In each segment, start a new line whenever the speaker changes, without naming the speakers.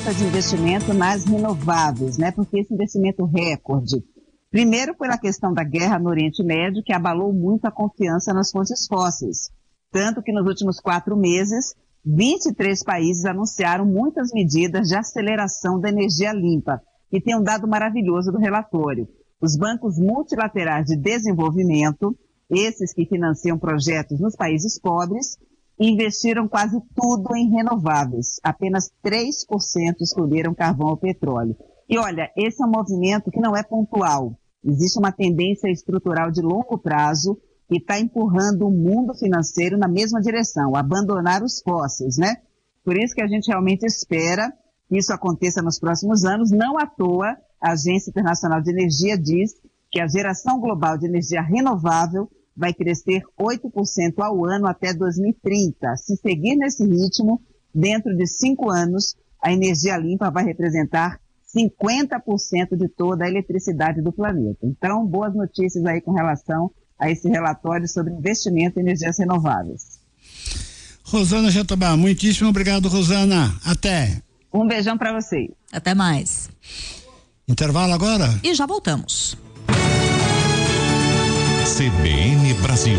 falta de investimento nas renováveis, né? Porque esse investimento recorde, primeiro pela questão da guerra no Oriente Médio, que abalou muito a confiança nas fontes fósseis. Tanto que nos últimos 4 meses, 23 países anunciaram muitas medidas de aceleração da energia limpa, que tem um dado maravilhoso do relatório. Os bancos multilaterais de desenvolvimento, esses que financiam projetos nos países pobres, investiram quase tudo em renováveis. Apenas 3% escolheram carvão ou petróleo. E olha, esse é um movimento que não é pontual. Existe uma tendência estrutural de longo prazo que está empurrando o mundo financeiro na mesma direção, abandonar os fósseis, né? Por isso que a gente realmente espera que isso aconteça nos próximos anos. Não à toa, a Agência Internacional de Energia diz que a geração global de energia renovável vai crescer 8% ao ano até 2030. Se seguir nesse ritmo, dentro de 5 anos, a energia limpa vai representar 50% de toda a eletricidade do planeta. Então, boas notícias aí com relação a esse relatório sobre investimento em energias renováveis.
Rosana Jatobá, muitíssimo obrigado, Rosana. Até.
Um beijão para vocês.
Até mais.
Intervalo agora?
E já voltamos.
CBN Brasil.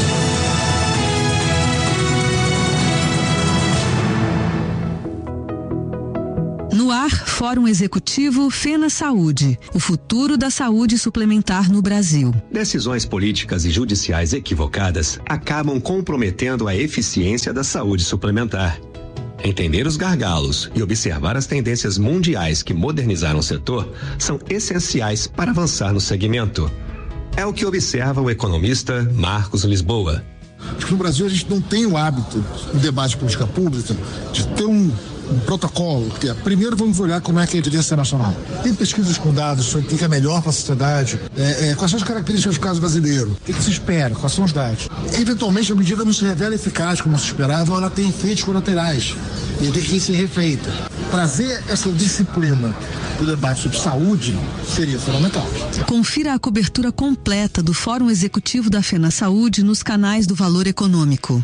No ar, Fórum Executivo Fena Saúde, o futuro da saúde suplementar no Brasil.
Decisões políticas e judiciais equivocadas acabam comprometendo a eficiência da saúde suplementar. Entender os gargalos e observar as tendências mundiais que modernizaram o setor são essenciais para avançar no segmento. É o que observa o economista Marcos Lisboa.
Acho que no Brasil a gente não tem o hábito, no debate de política pública, de ter um protocolo, que é, primeiro vamos olhar como é que é a evidência nacional. Tem pesquisas com dados sobre o que é melhor para a sociedade, quais são as características do caso brasileiro, o que se espera, quais são os dados. Eventualmente a medida não se revela eficaz como se esperava, ela tem efeitos colaterais e tem que ser refeita. Trazer essa disciplina do debate sobre saúde seria fundamental.
Confira a cobertura completa do Fórum Executivo da Fena Saúde nos canais do Valor Econômico.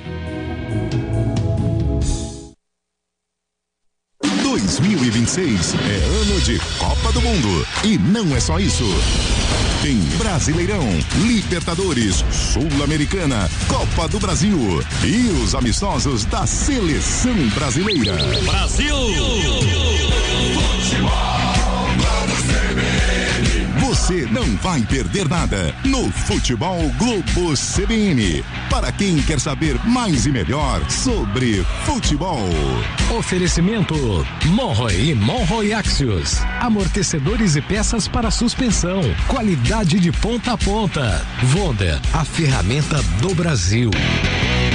2026 é ano de Copa do Mundo. E não é só isso. Tem Brasileirão, Libertadores, Sul-Americana, Copa do Brasil e os amistosos da Seleção Brasileira. Brasil! Você não vai perder nada no Futebol Globo CBN. Para quem quer saber mais e melhor sobre futebol.
Oferecimento Monroe e Monroe Axios. Amortecedores e peças para suspensão. Qualidade de ponta a ponta. Vonda, a ferramenta do Brasil.